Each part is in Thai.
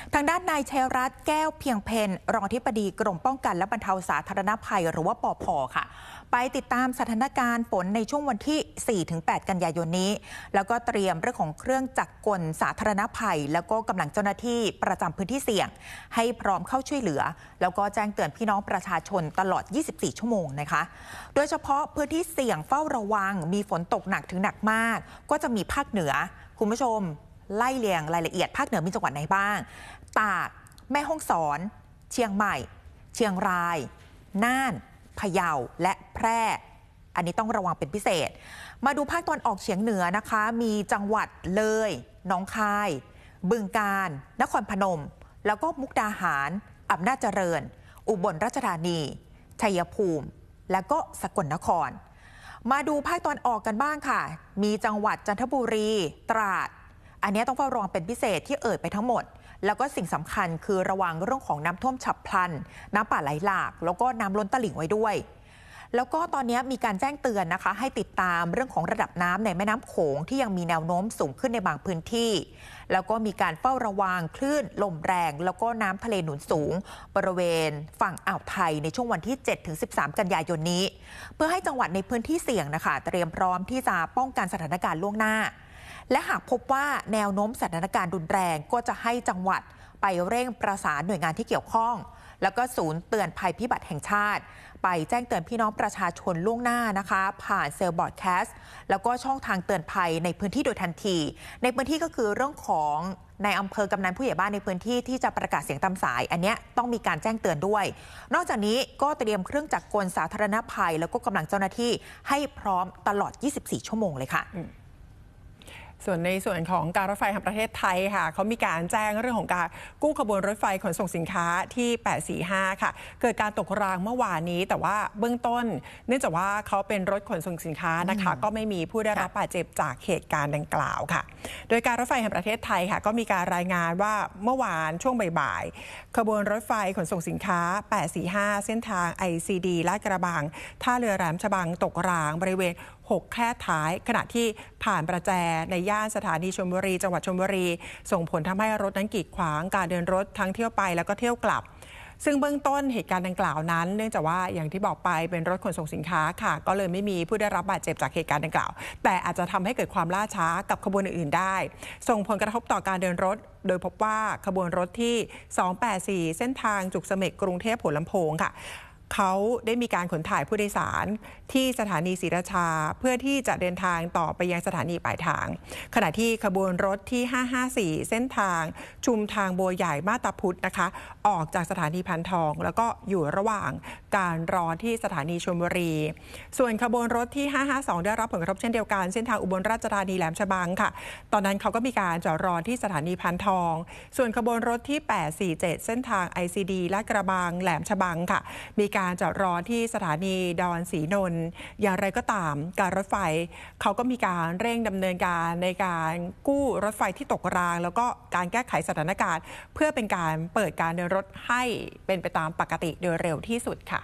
ทางด้านนายชัยรัตน์แก้วเพียงเพนรองอธิบดีกรมป้องกันและบรรเทาสาธารณภัยหรือว่าปภ.ค่ะไปติดตามสถานการณ์ฝนในช่วงวันที่ 4-8 กันยายนนี้แล้วก็เตรียมเรื่องของเครื่องจักรกลสาธารณภัยแล้วก็กำลังเจ้าหน้าที่ประจำพื้นที่เสี่ยงให้พร้อมเข้าช่วยเหลือแล้วก็แจ้งเตือนพี่น้องประชาชนตลอด 24 ชั่วโมงนะคะโดยเฉพาะพื้นที่เสี่ยงเฝ้าระวังมีฝนตกหนักถึงหนักมากก็จะมีภาคเหนือคุณผู้ชมไล่เรียงรายละเอียดภาคเหนือมีจังหวัดไหนบ้างตากแม่ฮ่องสอนเชียงใหม่เชียงรายน่านพะเยาและแพร่อันนี้ต้องระวังเป็นพิเศษมาดูภาคตะวันออกเฉียงเหนือนะคะมีจังหวัดเลยหนองคายบึงกาฬนครพนมแล้วก็มุกดาหารอำนาจเจริญอุบลราชธานีชัยภูมิและก็สกลนครมาดูภาคตะวันออกกันบ้างค่ะมีจังหวัดจันทบุรีตราดอันนี้ต้องเฝ้าระวังเป็นพิเศษที่เอ่ยไปทั้งหมดแล้วก็สิ่งสำคัญคือระวังเรื่องของน้ำท่วมฉับพลันน้ำป่าไหลหลากแล้วก็น้ำล้นตลิ่งไว้ด้วยแล้วก็ตอนนี้มีการแจ้งเตือนนะคะให้ติดตามเรื่องของระดับน้ำในแม่น้ำโขงที่ยังมีแนวโน้มสูงขึ้นในบางพื้นที่แล้วก็มีการเฝ้าระวังคลื่นลมแรงแล้วก็น้ำทะเลหนุนสูงบริเวณฝั่งอ่าวไทยในช่วงวันที่ 7-13 กันยายนนี้เพื่อให้จังหวัดในพื้นที่เสี่ยงนะคะเตรียมพร้อมที่จะป้องกันสถานการณ์ล่วงหน้าและหากพบว่าแนวโน้มสถานการณ์รุนแรงก็จะให้จังหวัดไปเร่งประสานหน่วยงานที่เกี่ยวข้องแล้วก็ศูนย์เตือนภัยพิบัติแห่งชาติไปแจ้งเตือนพี่น้องประชาชนล่วงหน้านะคะผ่านเซลล์บอร์ดแคสต์แล้วก็ช่องทางเตือนภัยในพื้นที่โดยทันทีในพื้นที่ก็คือเรื่องของในอำเภอกำนันผู้ใหญ่บ้านในพื้นที่ที่จะประกาศเสียงตามสายอันนี้ต้องมีการแจ้งเตือนด้วยนอกจากนี้ก็เตรียมเครื่องจักรกลสาธารณภัยแล้วก็กำลังเจ้าหน้าที่ให้พร้อมตลอด 24 ชั่วโมงเลยค่ะส่วนในส่วนของการรถไฟแห่งประเทศไทยค่ะเขามีการแจ้งเรื่องของการกู้ขบวนรถไฟขนส่งสินค้าที่ 845 ค่ะเกิดการตกรางเมื่อวานนี้แต่ว่าเบื้องต้นเนื่องจากว่าเขาเป็นรถขนส่งสินค้านะคะก็ไม่มีผู้ได้รับบาดเจ็บจากเหตุการณ์ดังกล่าวค่ะโดยการรถไฟแห่งประเทศไทยค่ะก็มีการรายงานว่าเมื่อวานช่วงบ่ายๆขบวนรถไฟขนส่งสินค้า 845 เส้นทาง ICD ลาดกระบังท่าเรือแหลมฉบังตกรางบริเวณ6 แค่ท้ายขณะที่ผ่านประแจในย่านสถานีชลบุรีจังหวัดชลบุรีส่งผลทำให้รถนั้นกีดขวางการเดินรถทั้งเที่ยวไปแล้วก็เที่ยวกลับซึ่งเบื้องต้นเหตุการณ์ดังกล่าวนั้นเนื่องจากว่าอย่างที่บอกไปเป็นรถขนส่งสินค้าค่ะก็เลยไม่มีผู้ได้รับบาดเจ็บจากเหตุการณ์ดังกล่าวแต่อาจจะทำให้เกิดความล่าช้ากับขบวนอื่นๆได้ส่งผลกระทบต่อการเดินรถโดยพบว่าขบวนรถที่ 284 เส้นทางจุกเสม็ดกรุงเทพหัวลำโพงค่ะเขาได้มีการขนถ่ายผู้โดยสารที่สถานีศรีราชาเพื่อที่จะเดินทางต่อไปยังสถานีปลายทางขณะที่ขบวนรถที่ 554 เส้นทางชุมทางบัวใหญ่มาตาพุธนะคะออกจากสถานีพันทองแล้วก็อยู่ระหว่างการรอที่สถานีชลบุรีส่วนขบวนรถที่ 552 ได้รับผลกระทบเช่นเดียวกันเส้นทางอุบลราชธานีแหลมฉบังค่ะตอนนั้นเขาก็มีการจอดรอที่สถานีพันทองส่วนขบวนรถที่ 847 เส้นทาง ICD ลาดกระบังแหลมฉบังค่ะมีการจอดรอที่สถานีดอนศรีนนท์อย่างไรก็ตามการรถไฟเขาก็มีการเร่งดำเนินการในการกู้รถไฟที่ตกรางแล้วก็การแก้ไขสถานการณ์เพื่อเป็นการเปิดการเดินรถให้เป็นไปตามปกติโดยเร็วที่สุดค่ะ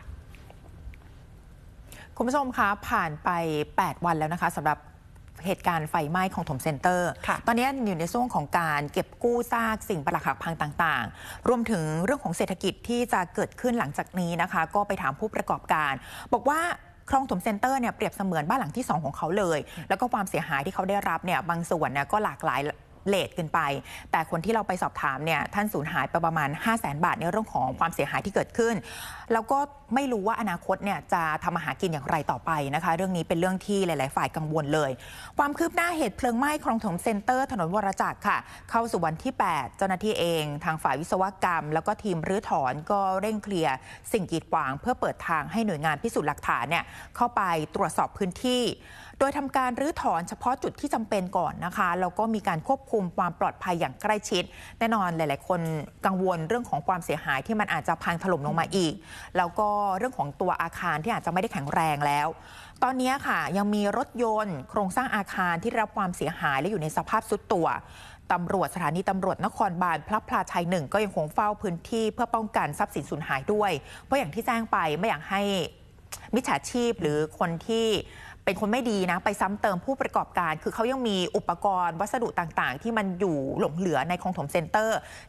คุณผู้ชมคะผ่านไป8 วันแล้วนะคะสำหรับเหตุการณ์ไฟไหม้ของถมเซ็นเตอร์ตอนนี้อยู่ในช่วงของการเก็บกู้ซากสิ่งปรักหักพังต่างๆรวมถึงเรื่องของเศรษฐกิจที่จะเกิดขึ้นหลังจากนี้นะคะก็ไปถามผู้ประกอบการบอกว่าคลองถมเซ็นเตอร์เนี่ยเปรียบเสมือนบ้านหลังที่2ของเขาเลยแล้วก็ความเสียหายที่เขาได้รับเนี่ยบางส่วนเนี่ยก็หลากหลายเลทกันไปแต่คนที่เราไปสอบถามเนี่ยท่านสูญหายไปประมาณ 500,000 บาทในเรื่องของความเสียหายที่เกิดขึ้นแล้วก็ไม่รู้ว่าอนาคตเนี่ยจะทำมาหากินอย่างไรต่อไปนะคะเรื่องนี้เป็นเรื่องที่หลายๆฝ่ายกังวลเลยความคืบหน้าเหตุเพลิงไหม้คลองถมเซ็นเตอร์ถนนวรจักรค่ะเข้าสู่วันที่ 8 เจ้าหน้าที่เองทางฝ่ายวิศวกรรมแล้วก็ทีมรื้อถอนก็เร่งเคลียร์สิ่งกีดขวางเพื่อเปิดทางให้หน่วยงานพิสูจน์หลักฐานเนี่ยเข้าไปตรวจสอบพื้นที่โดยทำการรื้อถอนเฉพาะจุดที่จำเป็นก่อนนะคะแล้วก็มีการควบคุมความปลอดภัยอย่างใกล้ชิดแน่นอนหลายๆคนกังวลเรื่องของความเสียหายที่มันอาจจะพังถล่มลงมาอีกแล้วก็เรื่องของตัวอาคารที่อาจจะไม่ได้แข็งแรงแล้วตอนนี้ค่ะยังมีรถยนต์โครงสร้างอาคารที่ได้รับความเสียหายและอยู่ในสภาพทรุดตัวตำรวจสถานีตำรวจนครบาลพระพลาชัย 1ก็ยังคงเฝ้าพื้นที่เพื่อป้องกันทรัพย์สินสูญหายด้วยเพราะอย่างที่แจ้งไปไม่อยากให้มิจฉาชีพหรือคนที่เป็นคนไม่ดีนะไปซ้ำเติมผู้ประกอบการคือเขายังมีอุปกรณ์วัสดุต่างๆที่มันอยู่หลงเหลือในคลองถมเซ็นเตอร์